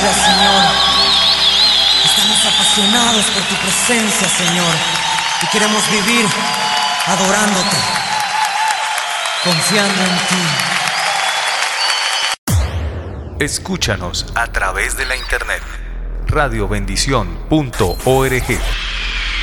vida, Señor. Estamos apasionados por tu presencia, Señor, y queremos vivir adorándote, confiando en ti. Escúchanos a través de la internet radiobendición.org.